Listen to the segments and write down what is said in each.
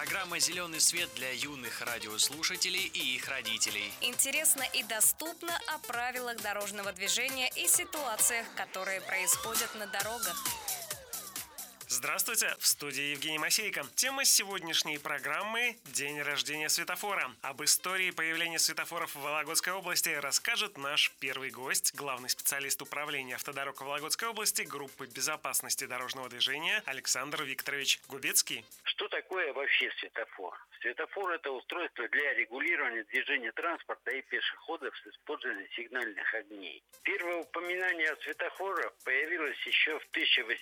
Программа «Зеленый свет» для юных радиослушателей и их родителей. Интересно и доступно о правилах дорожного движения и ситуациях, которые происходят на дорогах. Здравствуйте, в студии Евгений Масейко. Тема сегодняшней программы – День рождения светофора. Об истории появления светофоров в Вологодской области расскажет наш первый гость, главный специалист управления автодорог Вологодской области группы безопасности дорожного движения Александр Викторович Губецкий. Что такое вообще светофор? Светофор – это устройство для регулирования движения транспорта и пешеходов с использованием сигнальных огней. Первое упоминание о светофорах появилось еще в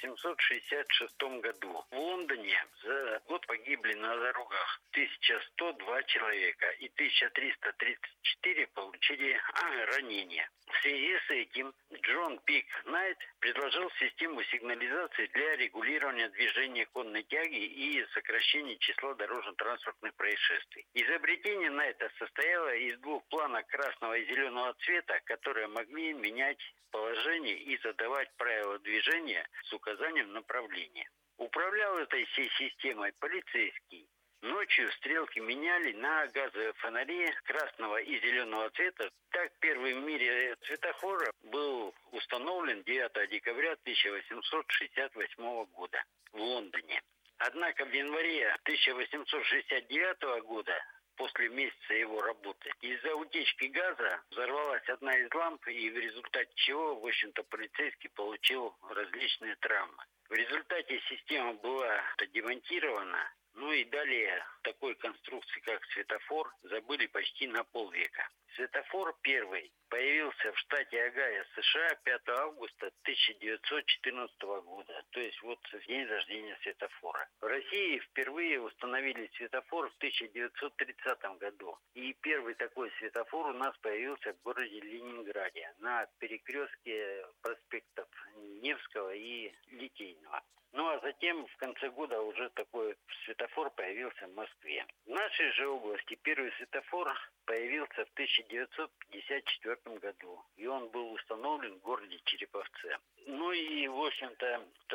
1866 году. В Лондоне за год погибли на дорогах 1102 человека и 1334 получили ранения. В связи с этим Джон Пик Найт предложил систему сигнализации для регулирования движения конной тяги и сокращения числа дорожно-транспортных происшествий. Изобретение Найта состояло из двух планок красного и зеленого цвета, которые могли менять положение и задавать правила движения с указанием направления. Управлял этой всей системой полицейский. Ночью стрелки меняли на газовые фонари красного и зеленого цвета. Так первый в мире светофор был установлен 9 декабря 1868 года в Лондоне. Однако в январе 1869 года, после месяца его работы, из-за утечки газа взорвалась одна из ламп, и в результате чего, в общем-то, полицейский получил различные травмы. В результате система была демонтирована. Ну и далее такой конструкции, как светофор, забыли почти на полвека. Светофор первый появился в штате Огайо, США, 5 августа 1914 года. То есть вот в день рождения светофора. В России впервые установили светофор в 1930 году. И первый такой светофор у нас появился в городе Ленинграде на перекрестке проспектов Невского и Литейного. Ну а затем в конце года уже такой светофор появился в Москве. В нашей же области первый светофор появился в 1954 году. И он был установлен в городе Череповце. Ну и, в общем-то, в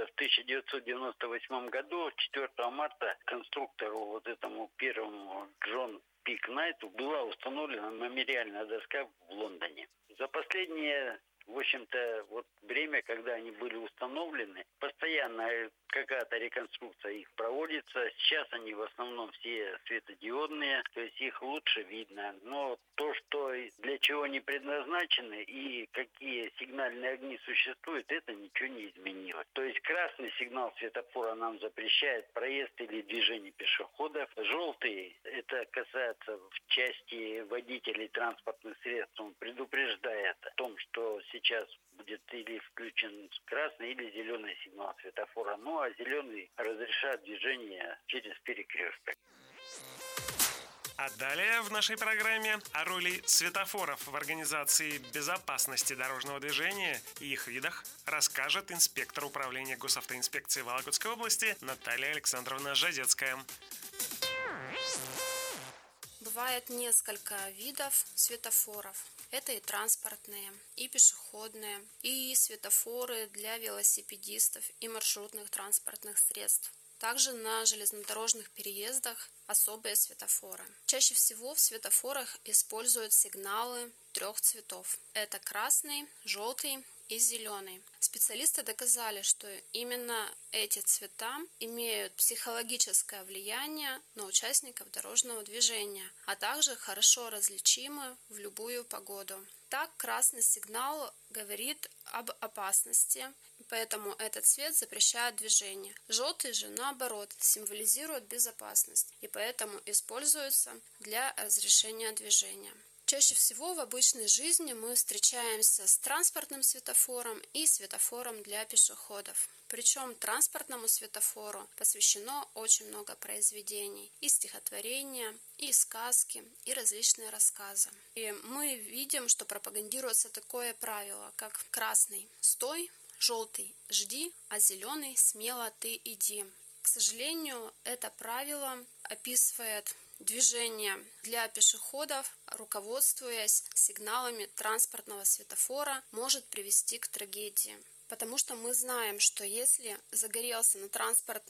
1998 году, 4 марта, конструктору вот этому первому Джон Пик Найту была установлена мемориальная доска в Лондоне. За последние, в общем-то, вот время, когда они были установлены, постоянно какая-то реконструкция их проводится. Сейчас они в основном все светодиодные, то есть их лучше видно. Но то, что для чего они предназначены и какие сигнальные огни существуют, это ничего не изменилось. То есть красный сигнал светофора нам запрещает проезд или движение пешеходов. Желтый, это касается в части водителей транспортных средств, он предупреждает о том, что сейчас будет или включен красный или зеленый сигнал светофора. Ну а зеленый разрешает движение через перекресток. А далее в нашей программе о роли светофоров в организации безопасности дорожного движения и их видах расскажет инспектор управления госавтоинспекции Вологодской области Наталья Александровна Жадецкая. Бывает несколько видов светофоров. Это и транспортные, и пешеходные, и светофоры для велосипедистов и маршрутных транспортных средств. Также на железнодорожных переездах особые светофоры. Чаще всего в светофорах используют сигналы 3 цветов. Это красный, желтый и зеленый. Специалисты доказали, что именно эти цвета имеют психологическое влияние на участников дорожного движения, а также хорошо различимы в любую погоду. Так, красный сигнал говорит об опасности, поэтому этот цвет запрещает движение. Желтый же, наоборот, символизирует безопасность и поэтому используется для разрешения движения. Чаще всего в обычной жизни мы встречаемся с транспортным светофором и светофором для пешеходов. Причем транспортному светофору посвящено очень много произведений. И стихотворения, и сказки, и различные рассказы. И мы видим, что пропагандируется такое правило, как красный – стой, желтый – жди, а зеленый – смело ты иди. К сожалению, это правило описывает движение для пешеходов, руководствуясь сигналами транспортного светофора, может привести к трагедии. Потому что мы знаем, что если загорелся на транспортном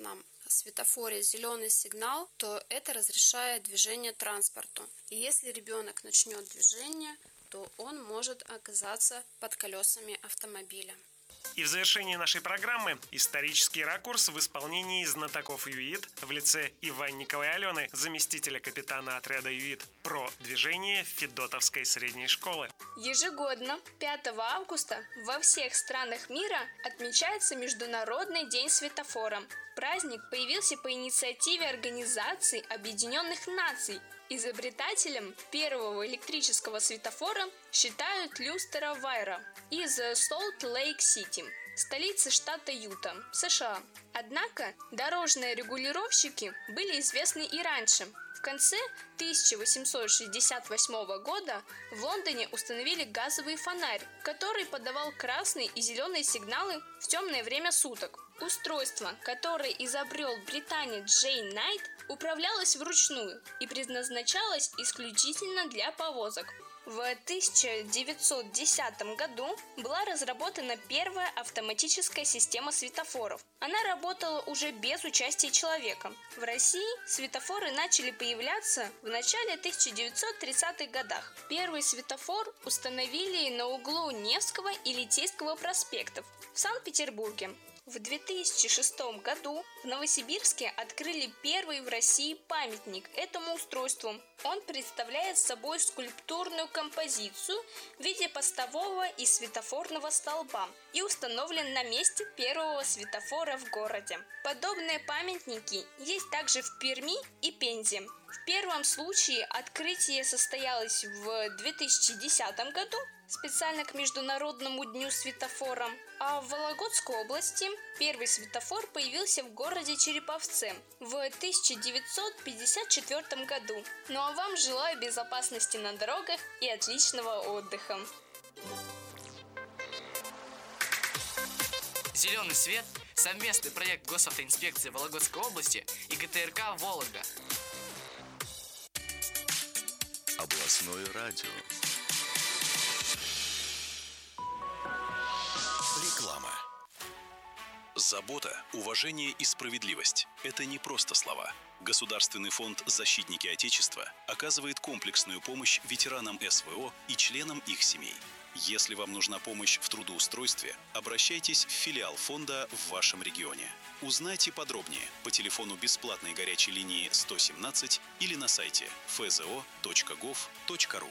светофоре зеленый сигнал, то это разрешает движение транспорту. И если ребенок начнет движение, то он может оказаться под колесами автомобиля. И в завершении нашей программы исторический ракурс в исполнении знатоков ЮИД в лице Иванниковой Алены, заместителя капитана отряда ЮИД про движение Федотовской средней школы. Ежегодно 5 августа во всех странах мира отмечается Международный день светофора. Праздник появился по инициативе Организации Объединенных Наций. Изобретателем первого электрического светофора считают Люстера Вайра из Солт-Лейк-Сити, столицы штата Юта, США. Однако дорожные регулировщики были известны и раньше. В конце 1868 года в Лондоне установили газовый фонарь, который подавал красный и зеленые сигналы в темное время суток. Устройство, которое изобрел британец Джей Найт, управлялось вручную и предназначалось исключительно для повозок. В 1910 году была разработана первая автоматическая система светофоров. Она работала уже без участия человека. В России светофоры начали появляться в начале 1930-х годах. Первый светофор установили на углу Невского и Литейского проспектов в Санкт-Петербурге. В 2006 году в Новосибирске открыли первый в России памятник этому устройству. Он представляет собой скульптурную композицию в виде постового и светофорного столба и установлен на месте первого светофора в городе. Подобные памятники есть также в Перми и Пензе. В первом случае открытие состоялось в 2010 году, специально к Международному дню светофора, а в Вологодской области первый светофор появился в городе Череповце в 1954 году. Ну а вам желаю безопасности на дорогах и отличного отдыха. «Зеленый свет» – совместный проект Госавтоинспекции Вологодской области и ГТРК «Вологда». Областное радио. Реклама. Забота, уважение и справедливость – это не просто слова. Государственный фонд «Защитники Отечества» оказывает комплексную помощь ветеранам СВО и членам их семей. Если вам нужна помощь в трудоустройстве, обращайтесь в филиал фонда в вашем регионе. Узнайте подробнее по телефону бесплатной горячей линии 117 или на сайте fzo.gov.ru.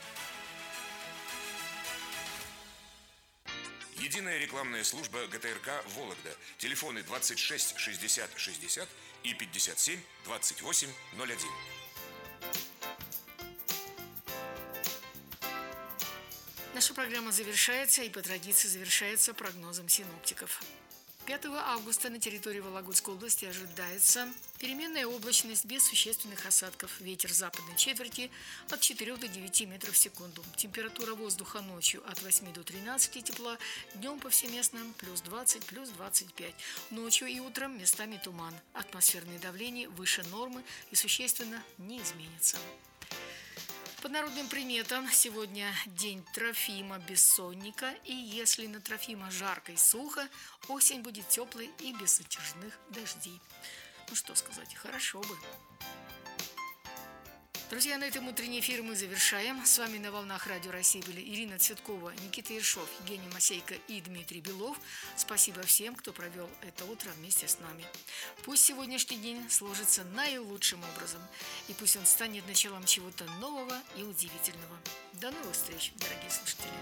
Единая рекламная служба ГТРК «Вологда». Телефоны 26 60 60 и 57 28 01. Наша программа завершается и по традиции завершается прогнозом синоптиков. 5 августа на территории Вологодской области ожидается переменная облачность без существенных осадков. Ветер западной четверти от 4 до 9 метров в секунду. Температура воздуха ночью от 8 до 13 тепла, днем повсеместно плюс 20, плюс 25. Ночью и утром местами туман. Атмосферное давление выше нормы и существенно не изменится. По народным приметам сегодня день Трофима Бессонника, и если на Трофима жарко и сухо, осень будет теплой и без затяжных дождей. Ну что сказать, хорошо бы. Друзья, на этом утренний эфир мы завершаем. С вами на волнах Радио России были Ирина Цветкова, Никита Ершов, Евгений Масейко и Дмитрий Белов. Спасибо всем, кто провел это утро вместе с нами. Пусть сегодняшний день сложится наилучшим образом, и пусть он станет началом чего-то нового и удивительного. До новых встреч, дорогие слушатели!